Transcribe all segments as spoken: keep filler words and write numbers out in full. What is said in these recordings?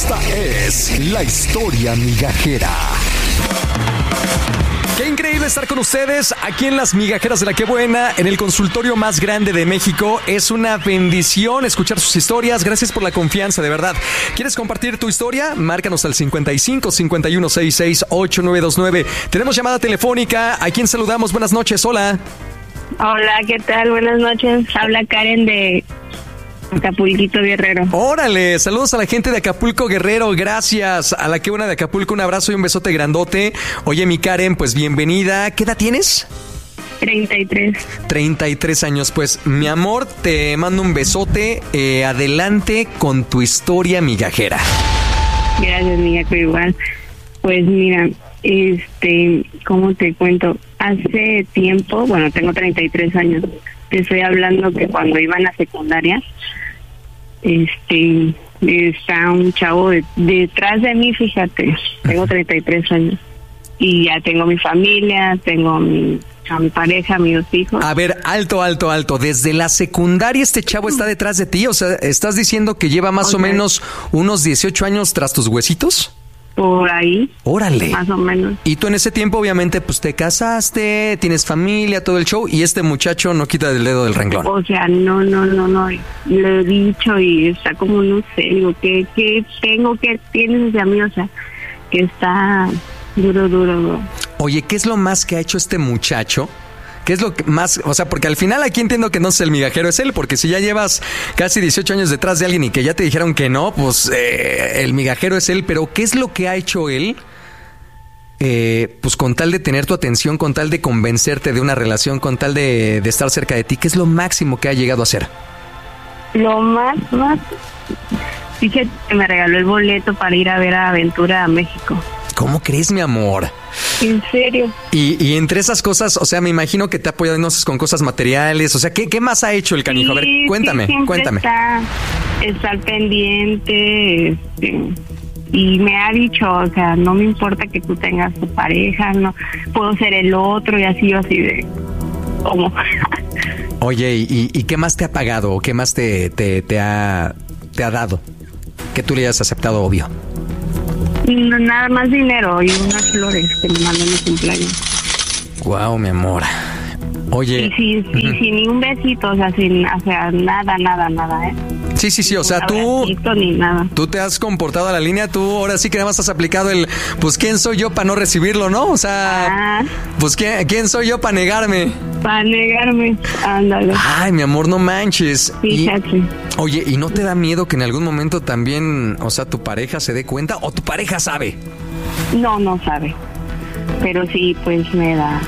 Esta es la historia migajera. Qué increíble estar con ustedes aquí en Las Migajeras de la Qué Buena, en el consultorio más grande de México. Es una bendición escuchar sus historias. Gracias por la confianza, de verdad. ¿Quieres compartir tu historia? Márcanos al cincuenta y cinco, cincuenta y uno, sesenta y seis, ochenta y nueve veintinueve. Tenemos llamada telefónica. ¿A quién saludamos? Buenas noches. Hola. Hola, ¿qué tal? Buenas noches. Habla Karen de Acapulquito Guerrero. Órale, saludos a la gente de Acapulco Guerrero, gracias a la Qué Buena de Acapulco, un abrazo y un besote grandote. Oye, mi Karen, pues bienvenida. ¿Qué edad tienes? treinta y tres. treinta y tres años, pues mi amor, te mando un besote. Eh, adelante con tu historia migajera. Gracias, Migajo, igual. Pues mira, este, ¿cómo te cuento? Hace tiempo, bueno, tengo treinta y tres años. Te estoy hablando que cuando iba a la secundaria, este, está un chavo de, detrás de mí, fíjate, tengo treinta y tres años y ya tengo mi familia, tengo mi, a mi pareja, mis dos hijos. A ver, alto, alto, alto, desde la secundaria este chavo está detrás de ti, o sea, ¿estás diciendo que lleva más okay. o menos unos dieciocho años tras tus huesitos? Por ahí. Órale. Más o menos. Y tú en ese tiempo, obviamente, pues te casaste, tienes familia, todo el show, y este muchacho no quita el dedo del renglón. O sea, no, no, no, no. Le he dicho y está como, no sé, digo, ¿qué, qué tengo que tienes hacia mí? O sea, que está duro, duro, duro. Oye, ¿qué es lo más que ha hecho este muchacho? ¿Qué es lo que más? O sea, porque al final aquí entiendo que no es el migajero, es él, porque si ya llevas casi dieciocho años detrás de alguien y que ya te dijeron que no, pues eh, el migajero es él, pero ¿qué es lo que ha hecho él? Eh, pues con tal de tener tu atención, con tal de convencerte de una relación, con tal de, de estar cerca de ti, ¿qué es lo máximo que ha llegado a hacer? Lo más, más... Fíjate que me regaló el boleto para ir a ver a Aventura a México. ¿Cómo crees, mi amor? ¿En serio? Y, y entre esas cosas, o sea, me imagino que te ha apoyado, no sé, con cosas materiales, o sea, ¿qué, qué más ha hecho el canijo? Sí, a ver, cuéntame, sí, cuéntame. Está, está al pendiente, este, y me ha dicho, o sea, no me importa que tú tengas tu pareja, no, puedo ser el otro, y así, así de, ¿cómo? Oye, ¿y, y qué más te ha pagado o qué más te, te, te, ha, te ha dado? Que tú le hayas aceptado, obvio. No, nada más dinero y unas flores que me mandó en mi cumpleaños. Guau, mi amor. Oye. Y, sí, sí, uh-huh. sin ni un besito, o sea, sin, o sea, nada, nada, nada, ¿eh? Sí, sí, sí, o sea, tú, ni nada. tú te has comportado a la línea, tú ahora sí que nada más has aplicado el, pues, ¿quién soy yo para no recibirlo, no? O sea, ah. pues, ¿quién, ¿quién soy yo para negarme? Para negarme, ándale. Ay, mi amor, no manches. Fíjate. Y, oye, ¿y no te da miedo que en algún momento también, o sea, tu pareja se dé cuenta o tu pareja sabe? No, no sabe, pero sí, pues, me da...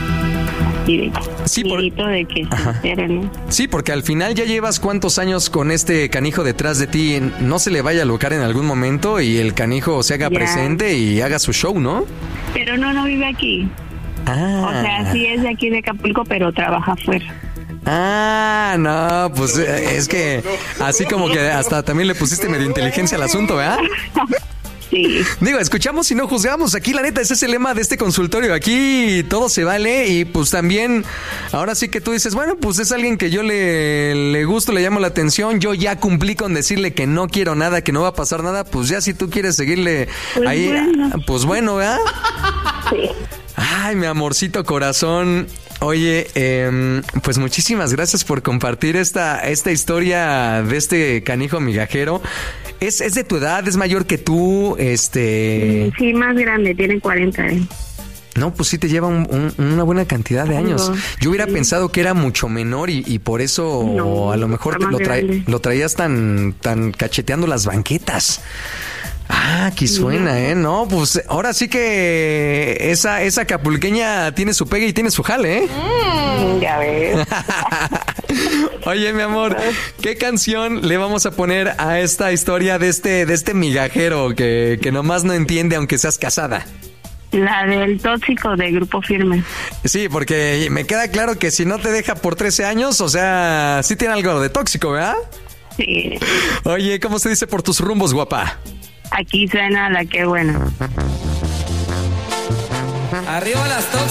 Sí, por... de que se entere, ¿no? Sí, porque al final ya llevas cuántos años con este canijo detrás de ti, no se le vaya a alocar en algún momento y el canijo se haga ya. presente y haga su show, ¿no? Pero no, no vive aquí. Ah. O sea, sí es de aquí de Acapulco, pero trabaja afuera. Ah, no, pues es que así como que hasta también le pusiste medio inteligencia al asunto, ¿verdad? Sí. Digo, escuchamos y no juzgamos. Aquí, la neta, ese es el lema de este consultorio. Aquí todo se vale y pues también, ahora sí que tú dices, bueno, pues es alguien que yo le, le gusto, le llamo la atención. Yo ya cumplí con decirle que no quiero nada, que no va a pasar nada. Pues ya si tú quieres seguirle pues ahí, bueno. pues bueno, ¿verdad? Sí. Ay, mi amorcito corazón. Oye, eh, pues muchísimas gracias por compartir esta, esta historia de este canijo migajero. ¿Es, es de tu edad? ¿Es mayor que tú? Este... Sí, más grande, tiene cuarenta. ¿eh? No, pues sí te lleva un, un, una buena cantidad de años. Yo hubiera sí. pensado que era mucho menor y, y por eso no, a lo mejor te lo, trae, lo traías tan, tan cacheteando las banquetas. Ah, aquí suena, ¿eh? No, pues ahora sí que esa, esa acapulqueña tiene su pegue y tiene su jale, ¿eh? Mm, ya ves. Oye, mi amor, ¿qué canción le vamos a poner a esta historia de este, de este migajero que, que nomás no entiende aunque seas casada? La del tóxico de Grupo Firme. Sí, porque me queda claro que si no te deja por trece años, o sea, sí tiene algo de tóxico, ¿verdad? Sí. Oye, ¿cómo se dice por tus rumbos, guapa? Aquí suena la Qué Buena. Arriba las tóxicas.